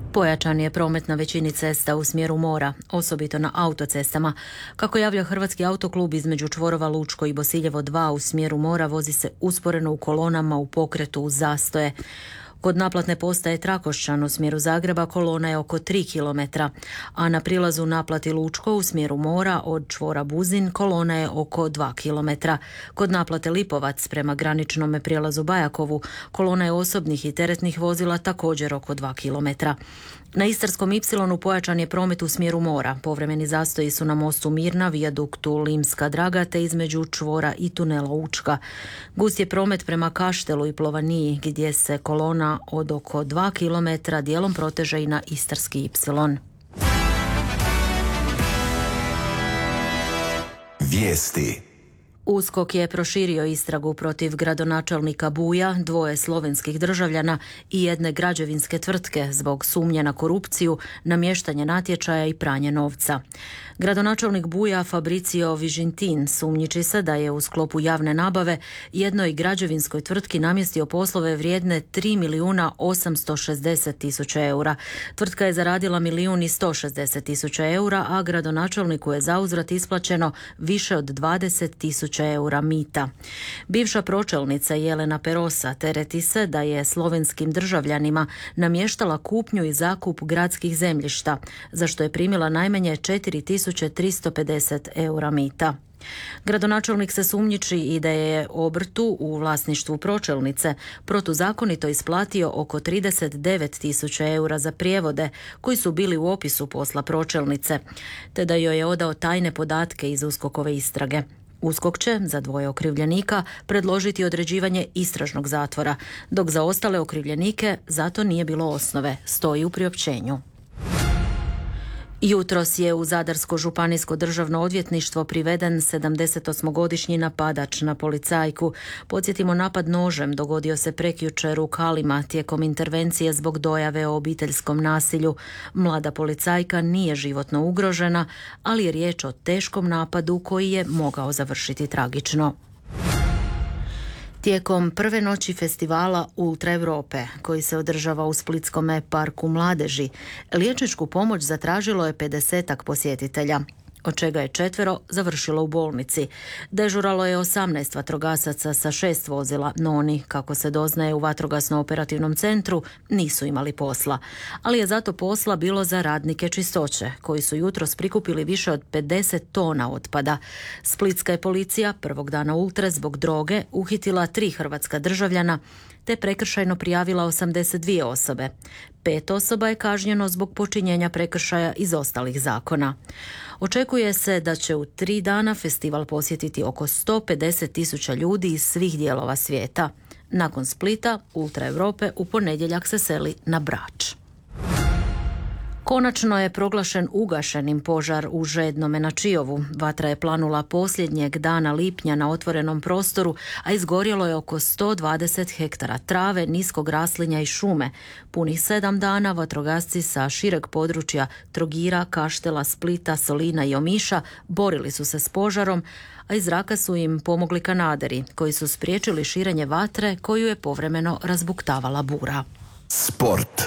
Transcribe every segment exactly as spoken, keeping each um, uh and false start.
Pojačan je promet na većini cesta u smjeru mora, osobito na autocestama. Kako javlja Hrvatski autoklub, između čvorova Lučko i Bosiljevo dva u smjeru mora vozi se usporeno u kolonama u pokretu uz zastoje. Kod naplatne postaje Trakošćan u smjeru Zagreba kolona je oko tri kilometra, a na prilazu naplati Lučko u smjeru mora od čvora Buzin kolona je oko dva kilometra. Kod naplate Lipovac prema graničnom prijelazu Bajakovu kolona je osobnih i teretnih vozila također oko dva kilometra. Na Istarskom Ipsilonu pojačan je promet u smjeru mora. Povremeni zastoji su na mostu Mirna, vijaduktu Limska Draga te između čvora i tunela Učka. Gust je promet prema Kaštelu i Plovaniji gdje se kolona od oko dva kilometra dijelom proteže i na Istarski Ipsilon. Vijesti. USKOK je proširio istragu protiv gradonačelnika Buja, dvoje slovenskih državljana i jedne građevinske tvrtke zbog sumnje na korupciju, namještanje natječaja i pranje novca. Gradonačelnik Buja Fabricio Vižintin sumnjiči se da je u sklopu javne nabave jednoj građevinskoj tvrtki namjestio poslove vrijedne tri milijuna osamsto šezdeset tisuća eura. Tvrtka je zaradila milijun i sto šezdeset tisuća eura, a gradonačelniku je zauzvrat isplaćeno više od dvadeset tisuća eura mita. Bivša pročelnica Jelena Perosa tereti se da je slovenskim državljanima namještala kupnju i zakup gradskih zemljišta, za što je primila najmanje četiri tisuće tristo pedeset eura mita. Gradonačelnik se sumnjiči i da je obrtu u vlasništvu pročelnice protuzakonito isplatio oko trideset devet tisuća eura za prijevode koji su bili u opisu posla pročelnice, te da joj je odao tajne podatke iz USKOK-ove istrage. USKOK će za dvoje okrivljenika predložiti određivanje istražnog zatvora, dok za ostale okrivljenike zato nije bilo osnove, stoji u priopćenju. Jutros je u Zadarsko županijsko državno odvjetništvo priveden sedamdesetosmogodišnji napadač na policajku. Podsjetimo, napad nožem dogodio se prekjučer u Kalima tijekom intervencije zbog dojave o obiteljskom nasilju. Mlada policajka nije životno ugrožena, ali je riječ o teškom napadu koji je mogao završiti tragično. Tijekom prve noći festivala Ultra Europe, koji se održava u Splitskome parku mladeži, liječničku pomoć zatražilo je pedesetak posjetitelja, od čega je četvero završilo u bolnici. Dežuralo je osamnaest vatrogasaca sa šest vozila, no oni, kako se doznaje u vatrogasno-operativnom centru, nisu imali posla. Ali je zato posla bilo za radnike čistoće, koji su jutros prikupili više od pedeset tona otpada. Splitska je policija prvog dana Ultre zbog droge uhitila tri hrvatska državljana, te prekršajno prijavila osamdeset dvije osobe. Pet osoba je kažnjeno zbog počinjenja prekršaja iz ostalih zakona. Očekuje se da će u tri dana festival posjetiti oko sto pedeset tisuća ljudi iz svih dijelova svijeta. Nakon Splita, Ultra Europe u ponedjeljak se seli na Brač. Konačno je proglašen ugašenim požar u Žednome na Čiovu. Vatra je planula posljednjeg dana lipnja na otvorenom prostoru, a izgorjelo je oko sto dvadeset hektara trave, niskog raslinja i šume. Punih sedam dana vatrogasci sa šireg područja Trogira, Kaštela, Splita, Solina i Omiša borili su se s požarom, a iz zraka su im pomogli kanaderi, koji su spriječili širenje vatre koju je povremeno razbuktavala bura. Sport.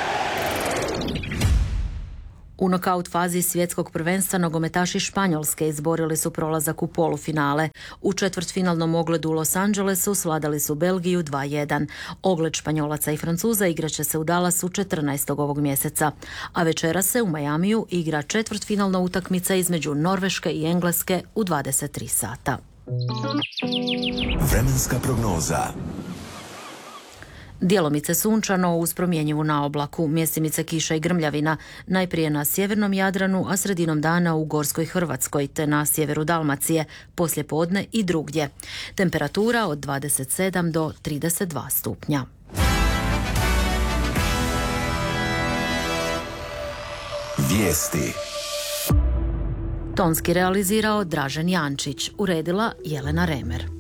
U nokaut fazi svjetskog prvenstva nogometaši Španjolske izborili su prolazak u polufinale. U četvrtfinalnom ogledu u Los Angelesu svladali su Belgiju dva jedan. Ogled Španjolaca i Francuza igraće se u Dallasu četrnaestog ovog mjeseca. A večeras se u Majamiju igra četvrtfinalna utakmica između Norveške i Engleske u dvadeset tri sata. Vremenska prognoza. Djelomice sunčano uz promjenjivu naoblaku, mjestimice kiša i grmljavina, najprije na sjevernom Jadranu, a sredinom dana u Gorskoj Hrvatskoj te na sjeveru Dalmacije, poslije podne i drugdje. Temperatura od dvadeset sedam do trideset dva stupnja. Vijesti. Tonski realizirao Dražen Jančić, uredila Jelena Remer.